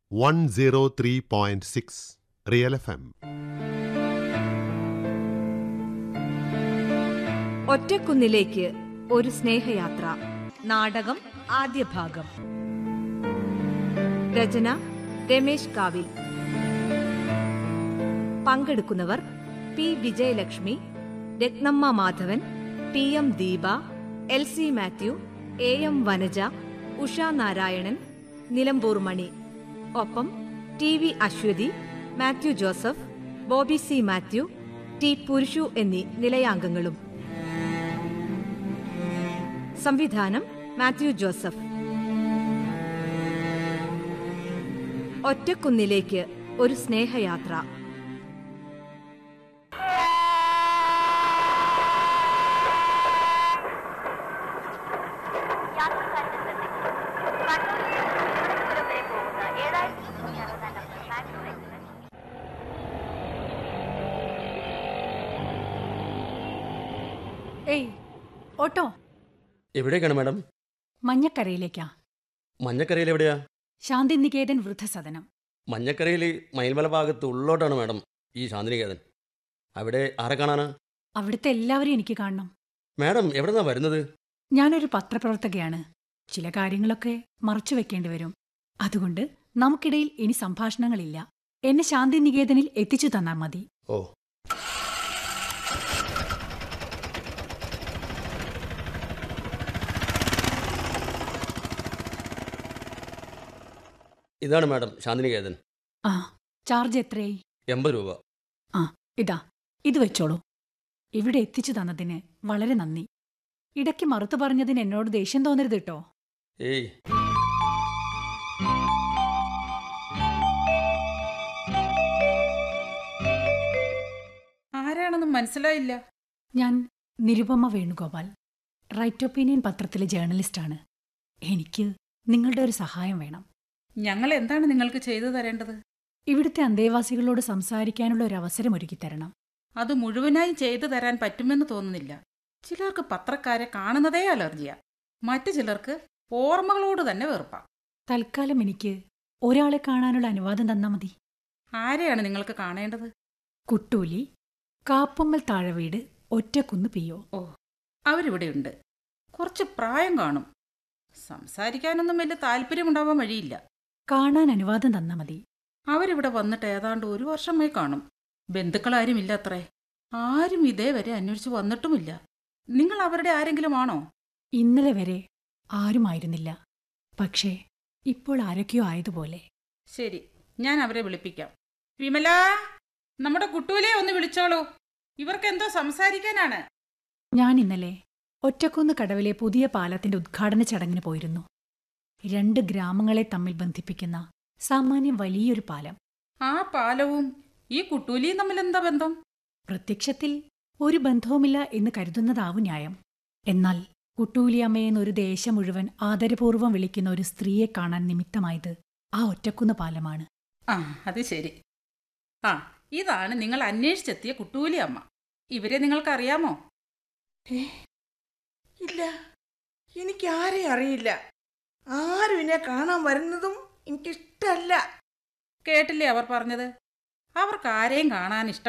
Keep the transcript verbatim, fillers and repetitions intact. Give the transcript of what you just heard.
One zero three point six real F M. ഒറ്റക്കുന്നിലേക്ക് ഒരു സ്നേഹയാത്ര. നാടകം ആദ്യ ഭാഗം. രചന രമേശ് കാവിൽ. പങ്കെടുക്കുന്നവർ P Vijayalakshmi, Ratnamma Madhavan, T M Deepa, L C Mathew, A M Vanaja, Usha Narayanan, Nilambur മണി. ഒപ്പം T V Aswathy, Mathew Joseph, Bobby C Mathew, T Purushu എന്നീ നിലയാംഗങ്ങളും. സംവിധാനം മാത്യു ജോസഫ്. ഒറ്റക്കുന്നിലേക്ക് ഒരു സ്നേഹയാത്ര. ഏയ് ഓട്ടോ, എവിടേക്കാണ് മാഡം? മഞ്ഞക്കരയിലേക്കാ. മഞ്ഞക്കരയിൽ എവിടെയാ? ശാന്തിനികേതൻ വൃദ്ധസദനം. മഞ്ഞക്കരയിൽ മയിൽമല ഭാഗത്ത് ഉള്ളോട്ടാണ് മാഡം ഈ ശാന്തിനികേതൻ. അവിടെ ആരെ കാണാനാ? അവിടുത്തെ എല്ലാവരും എനിക്ക് കാണണം. മാഡം എവിടെന്നാ വരുന്നത്? ഞാനൊരു പത്രപ്രവർത്തകയാണ്. ചില കാര്യങ്ങളൊക്കെ മറച്ചു വെക്കേണ്ടി വരും. അതുകൊണ്ട് നമുക്കിടയിൽ ഇനി സംഭാഷണങ്ങളില്ല. എന്നെ ശാന്തിനികേതനിൽ എത്തിച്ചു തന്നാൽ മതി. ഓ, ഇതാണ് മാഡം ശാന്തിനികേതൻ. ആ, ചാർജ് എത്രയായി? എൺപത് രൂപ. ആ, ഇതാ, ഇത് വെച്ചോളൂ. ഇവിടെ എത്തിച്ചു തന്നതിന് വളരെ നന്ദി. ഇടയ്ക്ക് മറുത്തു പറഞ്ഞതിന് എന്നോട് ദേഷ്യം തോന്നരുത് കേട്ടോ. ഏയ്, ആരാണെന്ന് മനസ്സിലായില്ല. ഞാൻ നിരുപമ വേണുഗോപാൽ, റൈറ്റ് ഒപ്പീനിയൻ പത്രത്തിലെ ജേർണലിസ്റ്റാണ്. എനിക്ക് നിങ്ങളുടെ ഒരു സഹായം വേണം. ഞങ്ങൾ എന്താണ് നിങ്ങൾക്ക് ചെയ്തു തരേണ്ടത്? ഇവിടുത്തെ അന്തേവാസികളോട് സംസാരിക്കാനുള്ള ഒരു അവസരം ഒരുക്കിത്തരണം. അത് മുഴുവനായി ചെയ്തു തരാൻ പറ്റുമെന്ന് തോന്നുന്നില്ല. ചിലർക്ക് പത്രക്കാരെ കാണുന്നതേ അലർജിയാ, മറ്റു ചിലർക്ക് ഓർമ്മകളോട് തന്നെ വെറുപ്പാ. തൽക്കാലം എനിക്ക് ഒരാളെ കാണാനുള്ള അനുവാദം തന്നാ മതി. ആരെയാണ് നിങ്ങൾക്ക് കാണേണ്ടത്? കുട്ടൂലി, കാപ്പമ്മൽ താഴവീട്, ഒറ്റക്കുന്ന് പിയോ. ഓ, അവരിവിടെയുണ്ട്. കുറച്ച് പ്രായം കാണും. സംസാരിക്കാനൊന്നും വലിയ താല്പര്യമുണ്ടാവാൻ വഴിയില്ല. കാണാൻ അനുവാദം തന്നാ മതി. അവരിവിടെ വന്നിട്ട് ഏതാണ്ട് ഒരു വർഷമായി കാണും. ബന്ധുക്കളാരും ഇല്ലത്രേ. ആരും ഇതേവരെ അന്വേഷിച്ചു വന്നിട്ടുമില്ല. നിങ്ങൾ അവരുടെ ആരെങ്കിലും ആണോ? ഇന്നലെ വരെ ആരുമായിരുന്നില്ല. പക്ഷേ ഇപ്പോൾ ആരൊക്കെയോ ആയതുപോലെ. ശരി, ഞാൻ അവരെ വിളിപ്പിക്കാം. വിമല, നമ്മുടെ കുട്ടൂലെ ഒന്ന് വിളിച്ചോളൂ. ഇവർക്കെന്തോ സംസാരിക്കാനാണ്. ഞാൻ ഇന്നലെ ഒറ്റക്കുന്ന് കടവിലെ പുതിയ പാലത്തിന്റെ ഉദ്ഘാടന ചടങ്ങിന് പോയിരുന്നു. രണ്ട് ഗ്രാമങ്ങളെ തമ്മിൽ ബന്ധിപ്പിക്കുന്ന സാമാന്യം വലിയൊരു പാലം. ആ പാലവും ഈ കുട്ടൂലിയും തമ്മിൽ എന്താ ബന്ധം? പ്രത്യക്ഷത്തിൽ ഒരു ബന്ധവുമില്ല എന്ന് കരുതുന്നതാവും ന്യായം. എന്നാൽ കുട്ടൂലിയമ്മയെന്നൊരു ദേശം മുഴുവൻ ആദരപൂർവ്വം വിളിക്കുന്ന ഒരു സ്ത്രീയെ കാണാൻ നിമിത്തമായത് ആ ഒറ്റക്കുന്ന് പാലമാണ്. ആ, അത് ശരി. ആ, ഇതാണ് നിങ്ങൾ അന്വേഷിച്ചെത്തിയ കുട്ടൂലി അമ്മ. ഇവരെ നിങ്ങൾക്കറിയാമോ? ഇല്ല, എനിക്കാരെയും അറിയില്ല. ആരും എന്നെ കാണാൻ വരുന്നതും എനിക്കിഷ്ടല്ല. കേട്ടില്ലേ അവർ പറഞ്ഞത്? അവർക്ക് ആരെയും കാണാൻ ഇഷ്ടം